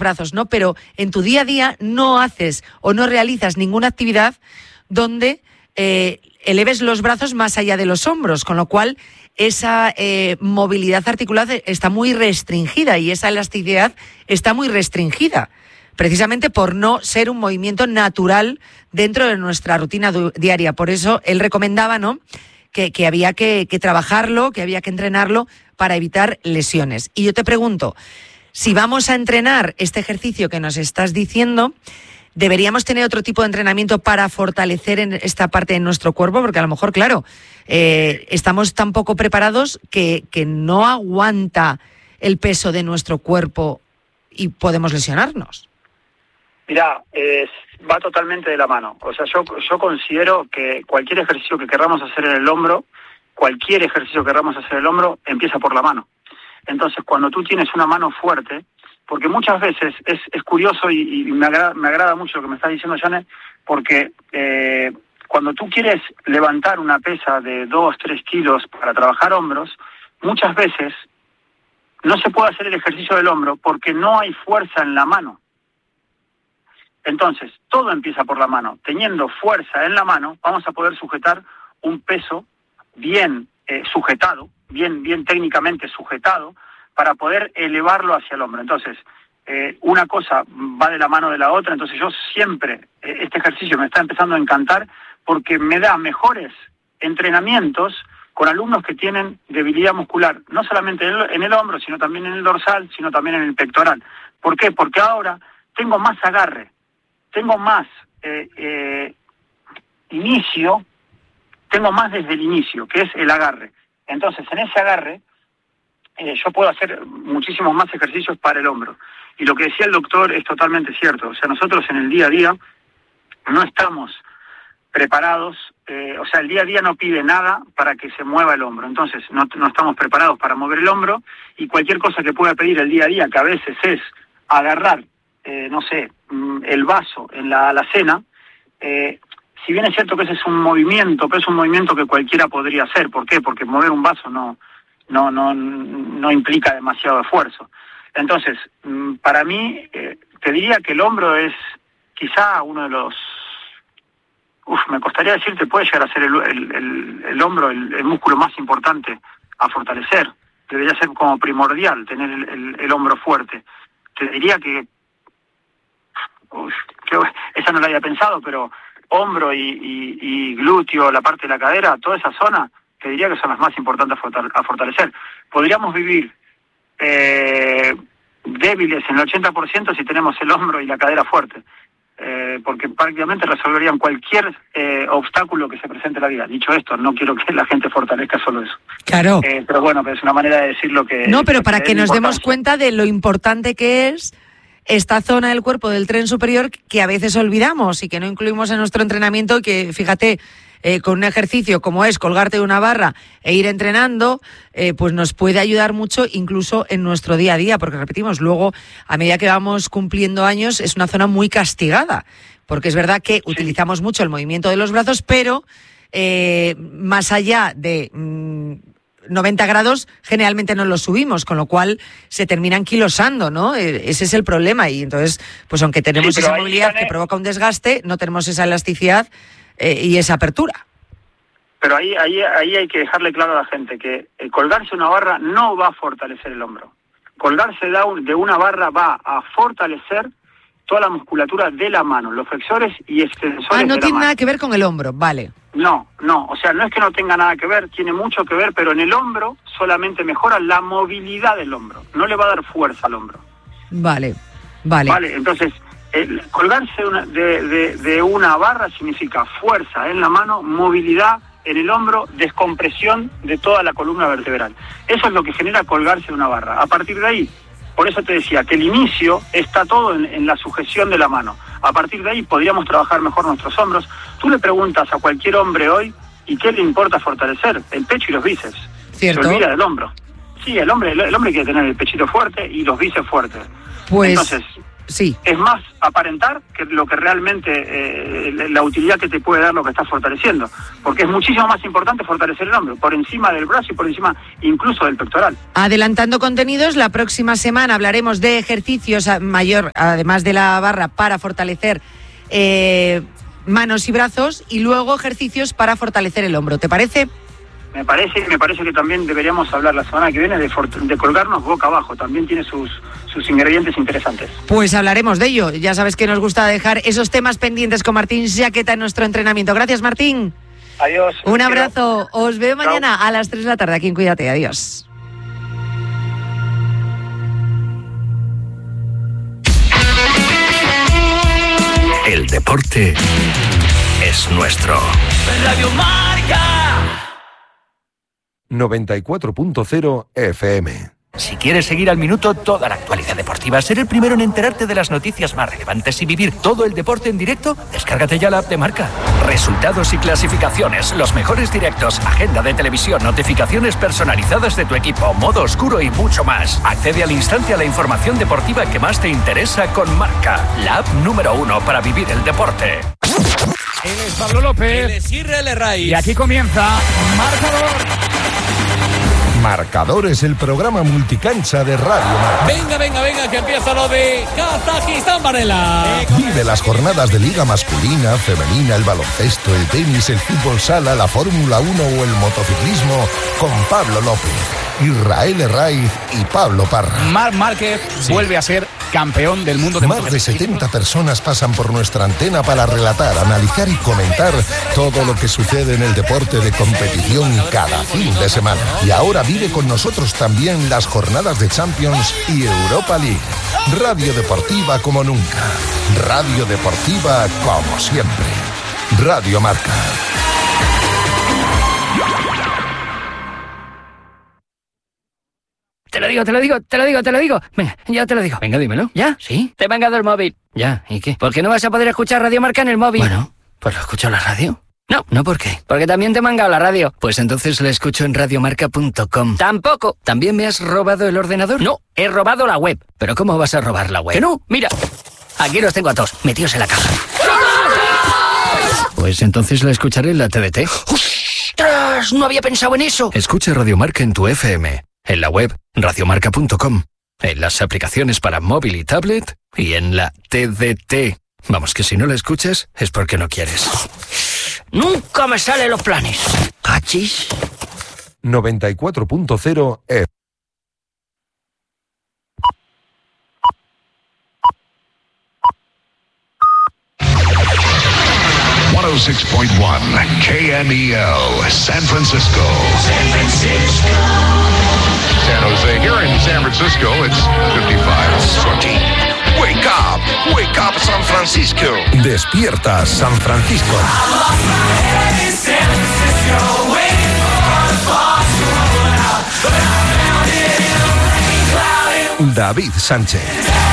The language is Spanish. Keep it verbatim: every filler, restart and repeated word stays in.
brazos, ¿no? Pero en tu día a día no haces o no realizas ninguna actividad donde eh, eleves los brazos más allá de los hombros, con lo cual esa eh, movilidad articular está muy restringida y esa elasticidad está muy restringida, precisamente por no ser un movimiento natural dentro de nuestra rutina du- diaria. Por eso él recomendaba, ¿no?, que, que había que, que trabajarlo, que había que entrenarlo para evitar lesiones. Y yo te pregunto, si vamos a entrenar este ejercicio que nos estás diciendo, ¿deberíamos tener otro tipo de entrenamiento para fortalecer en esta parte de nuestro cuerpo? Porque a lo mejor, claro, eh, estamos tan poco preparados que, que no aguanta el peso de nuestro cuerpo y podemos lesionarnos. Mirá, eh, va totalmente de la mano. O sea, yo, yo considero que cualquier ejercicio que queramos hacer en el hombro, cualquier ejercicio que queramos hacer en el hombro, empieza por la mano. Entonces, cuando tú tienes una mano fuerte, porque muchas veces es, es curioso y, y me, agrada, me agrada mucho lo que me estás diciendo, Janet, porque eh, cuando tú quieres levantar una pesa de dos, tres kilos para trabajar hombros, muchas veces no se puede hacer el ejercicio del hombro porque no hay fuerza en la mano. Entonces, todo empieza por la mano. Teniendo fuerza en la mano, vamos a poder sujetar un peso bien eh, sujetado, bien, bien técnicamente sujetado, para poder elevarlo hacia el hombro. Entonces, eh, una cosa va de la mano de la otra. Entonces, yo siempre, eh, este ejercicio me está empezando a encantar porque me da mejores entrenamientos con alumnos que tienen debilidad muscular, no solamente en el, en el hombro, sino también en el dorsal, sino también en el pectoral. ¿Por qué? Porque ahora tengo más agarre. Tengo más eh, eh, inicio, tengo más desde el inicio, que es el agarre. Entonces, en ese agarre, eh, yo puedo hacer muchísimos más ejercicios para el hombro. Y lo que decía el doctor es totalmente cierto. O sea, nosotros en el día a día no estamos preparados, eh, o sea, el día a día no pide nada para que se mueva el hombro. Entonces, no, no estamos preparados para mover el hombro y cualquier cosa que pueda pedir el día a día, que a veces es agarrar, Eh, no sé, el vaso en la alacena, eh, si bien es cierto que ese es un movimiento, pero es un movimiento que cualquiera podría hacer. ¿Por qué? Porque mover un vaso no, no, no, no implica demasiado esfuerzo. Entonces, para mí, eh, te diría que el hombro es quizá uno de los... Uf, me costaría decirte, puede llegar a ser el, el, el, el hombro el, el músculo más importante a fortalecer. Debería ser como primordial tener el, el, el hombro fuerte. Te diría que Uf, que esa no la había pensado, pero hombro y, y, y glúteo, la parte de la cadera, toda esa zona, te diría que son las más importantes a fortalecer. Podríamos vivir eh, débiles en el ochenta por ciento si tenemos el hombro y la cadera fuerte, eh, porque prácticamente resolverían cualquier eh, obstáculo que se presente en la vida. Dicho esto, no quiero que la gente fortalezca solo eso. Claro. Eh, pero bueno, es una manera de decir lo que... No, pero para que nos demos importancia. cuenta de lo importante que es esta zona del cuerpo del tren superior que a veces olvidamos y que no incluimos en nuestro entrenamiento, que fíjate, eh, con un ejercicio como es colgarte de una barra e ir entrenando, eh, pues nos puede ayudar mucho incluso en nuestro día a día, porque repetimos, luego a medida que vamos cumpliendo años es una zona muy castigada, porque es verdad que sí, utilizamos mucho el movimiento de los brazos, pero eh, más allá de... Mmm, noventa grados generalmente no los subimos, con lo cual se terminan quilosando, ¿no? Eh, ese es el problema y entonces, pues aunque tenemos sí, esa movilidad Janet, que provoca un desgaste, no tenemos esa elasticidad eh, y esa apertura. Pero ahí, ahí, ahí hay que dejarle claro a la gente que el colgarse una barra no va a fortalecer el hombro. Colgarse de una barra va a fortalecer toda la musculatura de la mano, los flexores y extensores de la mano. Ah, no tiene nada que ver con el hombro, vale. No, no, o sea, no es que no tenga nada que ver, tiene mucho que ver, pero en el hombro solamente mejora la movilidad del hombro, no le va a dar fuerza al hombro. Vale, vale. Vale, entonces, el colgarse una, de, de, de una barra significa fuerza en la mano, movilidad en el hombro, descompresión de toda la columna vertebral. Eso es lo que genera colgarse de una barra. A partir de ahí, por eso te decía que el inicio está todo en, en la sujeción de la mano. A partir de ahí podríamos trabajar mejor nuestros hombros. Tú le preguntas a cualquier hombre hoy, ¿y qué le importa fortalecer? El pecho y los bíceps. ¿Cierto? Se olvida del hombro. Sí, el hombre, el, el hombre quiere tener el pechito fuerte y los bíceps fuertes. Pues... Entonces, Sí. Es más aparentar que lo que realmente, eh, la utilidad que te puede dar lo que estás fortaleciendo. Porque es muchísimo más importante fortalecer el hombro, por encima del brazo y por encima incluso del pectoral. Adelantando contenidos, la próxima semana hablaremos de ejercicios mayor, además de la barra, para fortalecer eh, manos y brazos, y luego ejercicios para fortalecer el hombro. ¿Te parece? Me parece, me parece que también deberíamos hablar la semana que viene de, de colgarnos boca abajo. También tiene sus, sus ingredientes interesantes. Pues hablaremos de ello. Ya sabes que nos gusta dejar esos temas pendientes con Martín Jaqueta en nuestro entrenamiento. Gracias, Martín. Adiós. Un abrazo. Os veo mañana a las tres de la tarde aquí en Cuídate. Adiós. El deporte es nuestro. Radio Marca noventa y cuatro punto cero F M. Si quieres seguir al minuto toda la actualidad deportiva, ser el primero en enterarte de las noticias más relevantes y vivir todo el deporte en directo, descárgate ya la app de Marca. Resultados y clasificaciones, los mejores directos, agenda de televisión, notificaciones personalizadas de tu equipo, modo oscuro y mucho más. Accede al instante a la información deportiva que más te interesa con Marca, la app número uno para vivir el deporte. Él es Pablo López. Él es Israel Raiz. Y aquí comienza Marcador. Marcador es el programa multicancha de Radio Marca. Venga, venga, venga, que empieza lo de Kazajistán, Varela. Vive las jornadas de Liga masculina, femenina, el baloncesto, el tenis, el fútbol sala, la Fórmula uno o el motociclismo con Pablo López, Israel Raiz y Pablo Parra. Marc Márquez sí. vuelve a ser campeón del mundo de Más de setenta personas pasan por nuestra antena para relatar, analizar y comentar todo lo que sucede en el deporte de competición cada fin de semana. Y ahora vive con nosotros también las jornadas de Champions y Europa League. Radio Deportiva como nunca. Radio Deportiva como siempre. Radio Marca. Te lo digo, te lo digo, te lo digo, te lo digo. Venga, ya te lo digo. Venga, dímelo. ¿Ya? ¿Sí? Te he mangado el móvil. Ya, ¿y qué? ¿Por qué no vas a poder escuchar Radio Marca en el móvil? Bueno, pues lo escucho en la radio. No. ¿No por qué? Porque también te he mangado la radio. Pues entonces la escucho en radiomarca punto com. Tampoco. ¿También me has robado el ordenador? No, he robado la web. ¿Pero cómo vas a robar la web? Que no, mira. Aquí los tengo a todos, metidos en la caja. Pues entonces la escucharé en la T D T. ¡Ostras! No había pensado en eso. Escucha Radio Marca en tu F M, en la web radiomarca punto com, en las aplicaciones para móvil y tablet y en la T D T. Vamos, que si no la escuchas es porque no quieres. Nunca me salen los planes. ¿Cachis? noventa y cuatro punto cero F. ciento seis punto uno K M E L San Francisco. San Francisco. San Jose. Here in San Francisco, it's fifty-five. Wake up, wake up San Francisco. Despierta San Francisco. David Sánchez.